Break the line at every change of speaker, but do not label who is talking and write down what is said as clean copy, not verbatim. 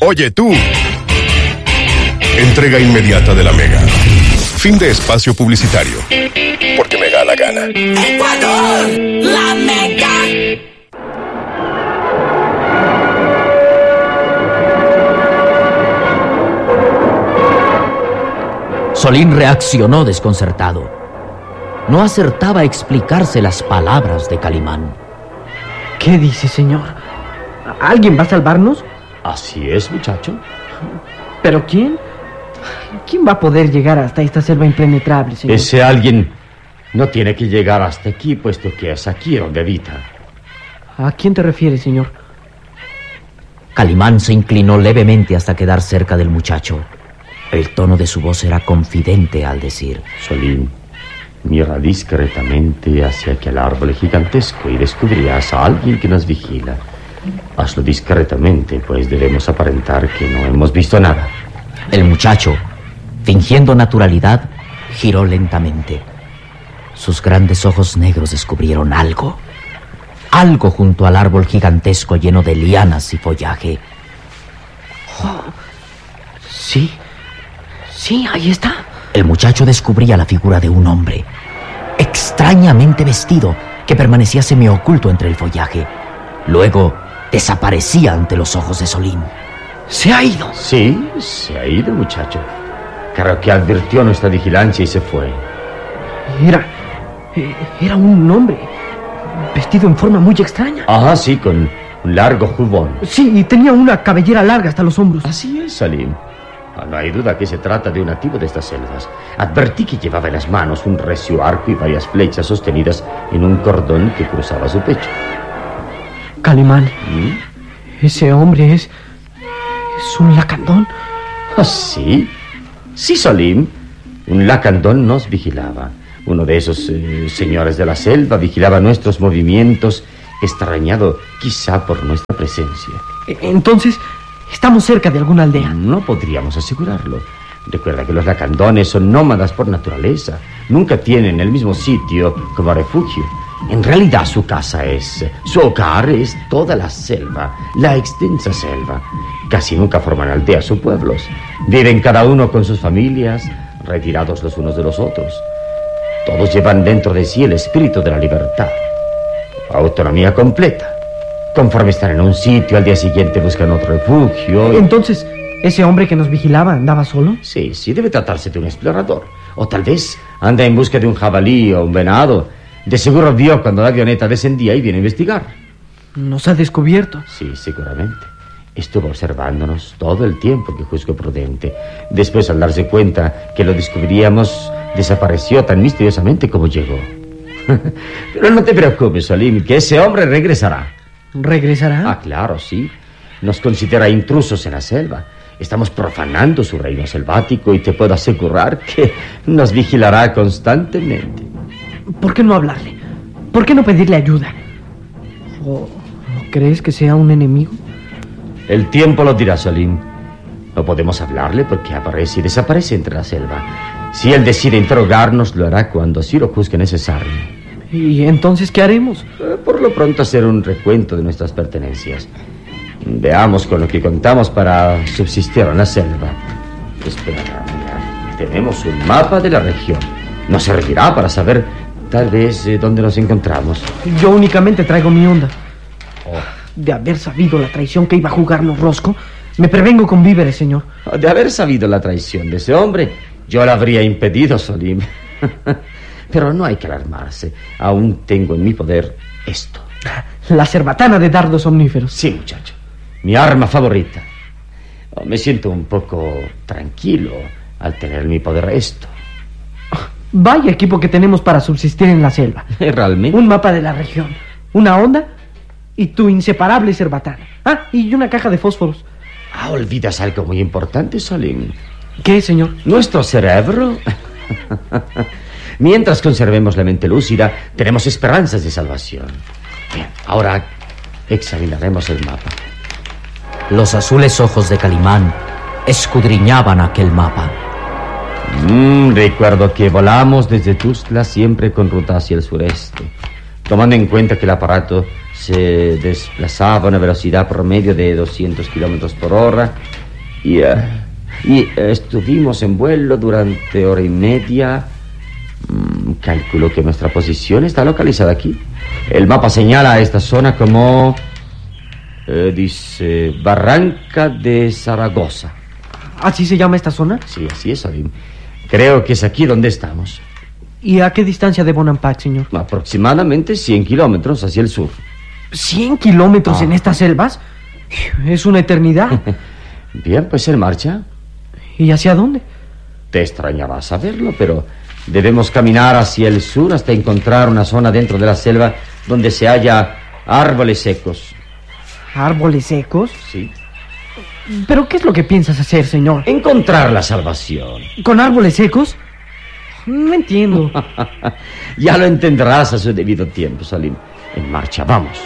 Oye tú. Entrega inmediata de la Mega. Fin de espacio publicitario. Porque me da la gana.
¡Ecuador! ¡La Mega!
Solín reaccionó desconcertado. No acertaba a explicarse las palabras de Calimán.
¿Qué dice, señor? ¿Alguien va a salvarnos?
Así es, muchacho.
¿Pero quién? ¿Quién va a poder llegar hasta esta selva impenetrable, señor?
Ese alguien no tiene que llegar hasta aquí, puesto que es aquí donde habita.
¿A quién te refieres, señor?
Calimán se inclinó levemente hasta quedar cerca del muchacho. El tono de su voz era confidente al decir:
Solín, mira discretamente hacia aquel árbol gigantesco y descubrirás a alguien que nos vigila. Hazlo discretamente, pues debemos aparentar que no hemos visto nada.
El muchacho, fingiendo naturalidad, giró lentamente. Sus grandes ojos negros descubrieron algo. Algo junto al árbol gigantesco lleno de lianas y follaje.
Oh, sí, ahí está.
El muchacho descubría la figura de un hombre, extrañamente vestido, que permanecía semioculto entre el follaje. Luego desaparecía ante los ojos de Solín.
¡Se ha ido!
Sí, se ha ido, muchacho. Creo que advirtió nuestra vigilancia y se fue.
Era un hombre vestido en forma muy extraña.
Ah, sí, con un largo jubón.
Sí, y tenía una cabellera larga hasta los hombros.
Así es, Salim. No hay duda que se trata de un nativo de estas selvas. Advertí que llevaba en las manos un recio arco y varias flechas sostenidas en un cordón que cruzaba su pecho.
Calimán, ese hombre es un lacandón.
¿Ah, sí? Sí, Salim. Un lacandón nos vigilaba. Uno de esos señores de la selva vigilaba nuestros movimientos, extrañado quizá por nuestra presencia.
Entonces, ¿estamos cerca de alguna aldea?
No podríamos asegurarlo. Recuerda que los lacandones son nómadas por naturaleza. Nunca tienen el mismo sitio como refugio. En realidad su hogar es toda la selva, la extensa selva. Casi nunca forman aldeas o pueblos. Viven cada uno con sus familias, retirados los unos de los otros. Todos llevan dentro de sí el espíritu de la libertad. Autonomía completa. Conforme están en un sitio, al día siguiente buscan otro refugio.
Entonces, ¿ese hombre que nos vigilaba andaba solo?
Sí, debe tratarse de un explorador. O tal vez anda en busca de un jabalí o un venado. De seguro vio cuando la avioneta descendía y viene a investigar.
¿Nos ha descubierto?
Sí, seguramente. Estuvo observándonos todo el tiempo que juzgó prudente. Después, al darse cuenta que lo descubriríamos, desapareció tan misteriosamente como llegó. Pero no te preocupes, Salim, que ese hombre regresará.
¿Regresará?
Ah, claro, sí. Nos considera intrusos en la selva. Estamos profanando su reino selvático y te puedo asegurar que nos vigilará constantemente.
¿Por qué no hablarle? ¿Por qué no pedirle ayuda? ¿O crees que sea un enemigo?
El tiempo lo dirá, Salim. No podemos hablarle porque aparece y desaparece entre la selva. Si él decide interrogarnos, lo hará cuando así lo juzgue necesario.
¿Y entonces qué haremos?
Por lo pronto hacer un recuento de nuestras pertenencias. Veamos con lo que contamos para subsistir en la selva. Espera, mira. Tenemos un mapa de la región. Nos servirá para saber tal vez dónde nos encontramos.
Yo únicamente traigo mi onda. De haber sabido la traición que iba a jugarnos Rosco, me prevengo con víveres, señor.
De haber sabido la traición de ese hombre, yo la habría impedido, Salim. Pero no hay que alarmarse. Aún tengo en mi poder esto.
La cerbatana de dardos omníferos.
Sí, muchacho. Mi arma favorita. Me siento un poco tranquilo al tener en mi poder esto.
Vaya equipo que tenemos para subsistir en la selva.
¿Realmente?
Un mapa de la región, una onda y tu inseparable cerbatana. Ah, y una caja de fósforos.
Olvidas algo muy importante, Salim.
¿Qué, señor?
Nuestro cerebro. Mientras conservemos la mente lúcida, tenemos esperanzas de salvación. Bien, ahora examinaremos el mapa.
Los azules ojos de Calimán escudriñaban aquel mapa.
Recuerdo que volamos desde Tuzla siempre con ruta hacia el sureste, tomando en cuenta que el aparato se desplazaba a una velocidad promedio de 200 kilómetros por hora Y estuvimos en vuelo durante hora y media. Calculo que nuestra posición está localizada aquí. El mapa señala a esta zona como... dice Barranca de Zaragoza.
¿Así se llama esta zona?
Sí, así es, Salim. Creo que es aquí donde estamos.
¿Y a qué distancia de Bonampak, señor?
Aproximadamente 100 kilómetros hacia el sur.
¿100 kilómetros en estas selvas? Es una eternidad.
Bien, pues en marcha.
¿Y hacia dónde?
Te extrañará saberlo, pero debemos caminar hacia el sur hasta encontrar una zona dentro de la selva donde se halla árboles secos.
¿Árboles secos?
Sí.
¿Pero qué es lo que piensas hacer, señor?
Encontrar la salvación.
¿Con árboles secos? No entiendo.
Ya lo entenderás a su debido tiempo, Salim. En marcha, vamos.